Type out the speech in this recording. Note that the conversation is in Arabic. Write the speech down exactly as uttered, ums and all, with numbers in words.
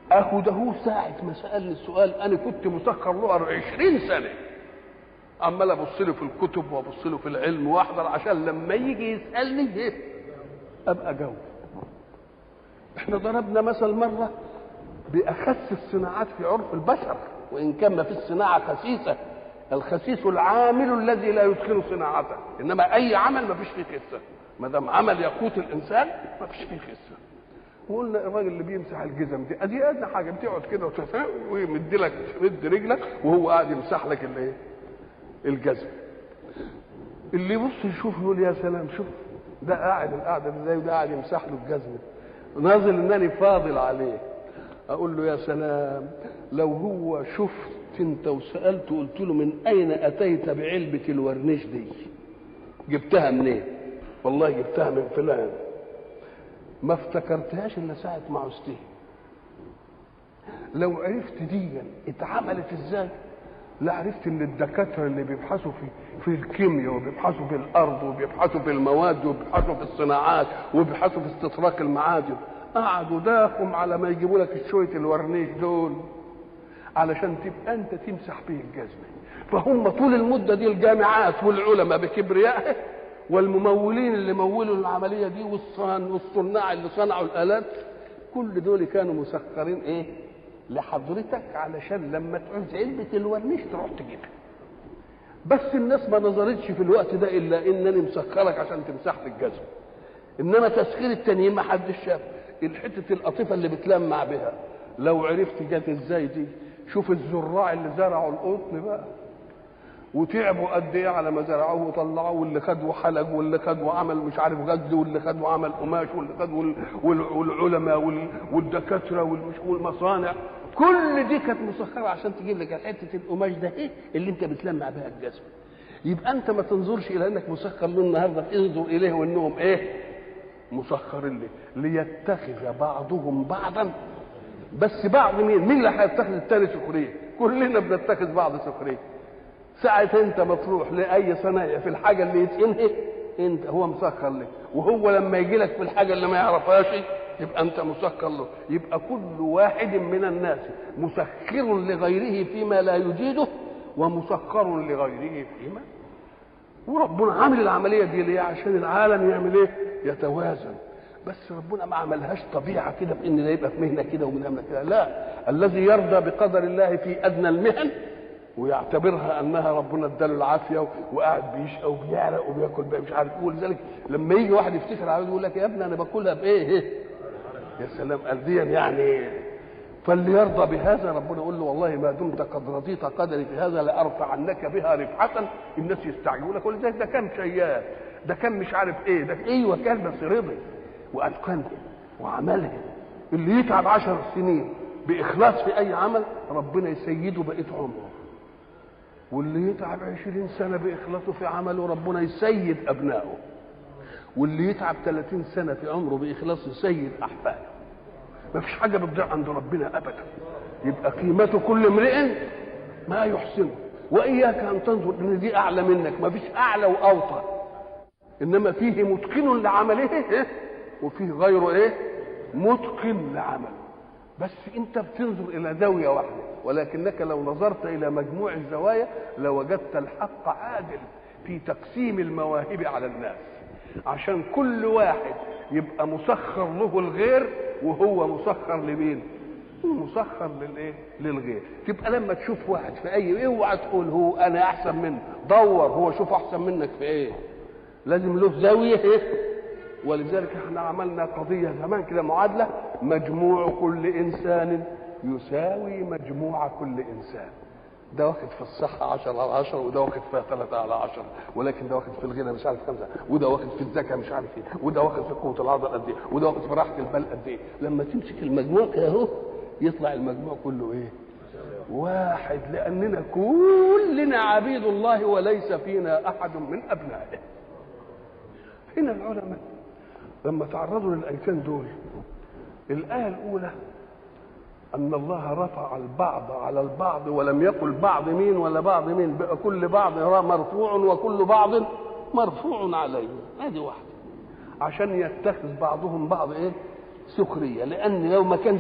اهو ده هو ساعه ما سالني السؤال انا كنت مسخر له عشرين سنه عمال ابص له في الكتب وابص له في العلم واحضر عشان لما يجي يسالني ايه ابقى اجاوب. احنا ضربنا مثل مره باخس الصناعات في عرف البشر، وان كان ما في الصناعه خسيسه، الخسيس العامل الذي لا يتقن صناعته، انما اي عمل ما فيش فيه خسه، ما دام عمل يقوت الانسان ما فيش فيه خسه. وقلنا الراجل اللي بيمسح الجزم دي ادي ادنى حاجه، بتقعد كده ويمد لك مد رجلك وهو قاعد يمسح لك الايه الجزم. اللي يبص يشوف يقول يا سلام، شوف ده قاعد القعده ازاي وده قاعد يمسح له الجزم، نازل انني فاضل عليه. اقول له يا سلام لو هو شفت انت وسالته قلت له من اين اتيت بعلبه الورنيش دي؟ جبتها منين؟ والله جبتها من فلان. ما افتكرتهاش الا ساعه ما عوزتها. لو عرفت دي اتعملت ازاي لعرفت ان الدكاتره اللي بيبحثوا في في الكيمياء وبيبحثوا في الارض وبيبحثوا في المواد وبيبحثوا في الصناعات وبيبحثوا في استطراق المعادن قعدوا داخم على ما يجيبوا لك شويه الورنيش دول علشان تبقى انت تمسح به الجزمه. فهم طول المده دي الجامعات والعلماء بكبريائه والممولين اللي مولوا العمليه دي والصناع اللي صنعوا الالات كل دول كانوا مسخرين ايه لحضرتك علشان لما تعوز علبه الورنيش تروح تجيبها. بس الناس ما نظرتش في الوقت ده الا انني مسخرك عشان تمسح لي الجزم. انما تسخير التانيين ما حدش شاف. الحته القطيفه اللي بتلمع بها لو عرفت جت ازاي دي، شوف الزراع اللي زرعوا القطن بقى وتعبوا قد ايه على ما زرعوه وطلعوه، واللي خدوا حلق واللي خدوا عمل مش عارف غزل واللي خدوا عمل قماش واللي خدوا والعلماء والدكاتره والمصانع، كل دي كانت مسخره عشان تجيب لك حته القماش ده ايه اللي انت بتلمع بها الجسم. يبقى انت ما تنظرش الى انك مسخر له النهارده، انظر اليه وانهم ايه مسخرين ليه ليتخذ بعضهم بعضا. بس بعض مين مين اللي هيتخذ الثاني سخريه؟ كلنا بنتخذ بعض سخريه. ساعة انت بتروح لاي صنايع في الحاجه اللي يتقنها انت هو مسخر لك، وهو لما يجي لك في الحاجه اللي ما يعرفهاش يبقى انت مسخر له. يبقى كل واحد من الناس مسخر لغيره فيما لا يجيده ومسخر لغيره فيما. وربنا عامل العمليه دي ليه؟ عشان العالم يعمل ايه؟ يتوازن. بس ربنا ما عملهاش طبيعه كده بان ده يبقى في مهنه كده ومهنه كده، لا. الذي يرضى بقدر الله في ادنى المهن ويعتبرها انها ربنا اداله العافيه وقاعد بيشقى وبيعرق وبياكل بقى مش عارف ايه، ولذلك لما يجي واحد يفتكر عليه يقول لك يا ابني انا باكلها بايه؟ يا سلام قلبيا يعني. فاللي يرضى بهذا ربنا يقول له والله ما دمت قد رضيت قدري في هذا لارفعنك بها رفعه الناس يستعجلوا لك. ولذلك ده كان شيال، ده كان مش عارف ايه، ده ايوه كان بس رضي واتقنها وعملها. اللي يتعب عشر سنين باخلاص في اي عمل ربنا يسيده بقيه عمره، واللي يتعب عشرين سنه باخلاصه في عمله ربنا يسيد ابنائه، واللي يتعب ثلاثين سنه في عمره باخلاصه يسيد احفاده. ما فيش حاجه بتضيع عند ربنا ابدا. يبقى قيمته كل امرئ ما يحسنه، واياك ان تنظر ان دي اعلى منك، ما فيش اعلى واوطى، انما فيه متقن لعمله إيه؟ وفيه غيره ايه متقن لعمله. بس انت بتنظر الى زاويه واحده، ولكنك لو نظرت الى مجموع الزوايا لوجدت الحق عادل في تقسيم المواهب على الناس، عشان كل واحد يبقى مسخر له الغير وهو مسخر لمين؟ مسخر للايه؟ للغير. تبقى لما تشوف واحد في اي اوعى تقول هو انا احسن منه، دور هو شوف احسن منك في ايه، لازم له زاويه ايه. ولذلك احنا عملنا قضيه زمان كده معادله، مجموع كل انسان يساوي مجموع كل انسان. ده واخد في الصحه عشرة على عشرة، وده واخد فيها ثلاثة على عشرة، ولكن ده واخد في الغنى مش عارف خمسة، وده واخد في الذكاء مش عارف ايه، وده واخد في قوه العضل قد ايه، وده واخد في راحه البال قد ايه. لما تمسك المجموع كده اهو يطلع المجموع كله ايه؟ واحد، لاننا كلنا عبيد الله وليس فينا احد من ابنائه. هنا العلماء لما تعرضوا للايتين دول، الايه الاولى ان الله رفع البعض على البعض ولم يقل بعض مين ولا بعض مين، بقى كل بعض مرفوع وكل بعض مرفوع عليه. ادي واحده عشان يتخذ بعضهم بعض ايه سخريه، لان لو ما كانش